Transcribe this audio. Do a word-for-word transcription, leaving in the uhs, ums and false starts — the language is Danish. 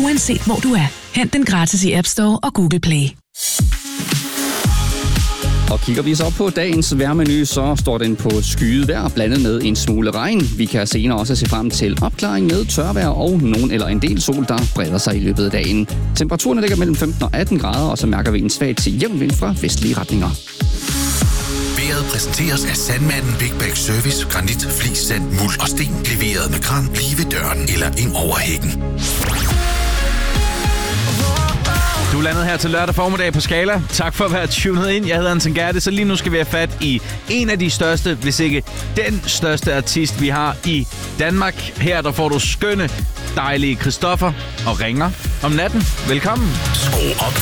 uanset hvor du er. Hent den gratis i App Store og Google Play. Og kigger vi så på dagens vejrmenu, så står den på skyet vejr, blandet med en smule regn. Vi kan senere også se frem til opklaring med tørvejr og nogen eller en del sol, der breder sig i løbet af dagen. Temperaturen ligger mellem femten og atten grader, og så mærker vi en svag til jævn vind fra vestlige retninger. Vejret præsenteres af Sandmanden Big Bag Service. Granit, flis, sand, muld og sten. Leveret med kran lige ved døren eller ind over hækken. Du er landet her til lørdag formiddag på Skala. Tak for at være tunet ind. Jeg hedder Anton Gerte, så lige nu skal vi have fat i en af de største, hvis ikke den største artist, vi har i Danmark. Her der får du skønne, dejlige Christoffer og Ringer om natten. Velkommen. Skru op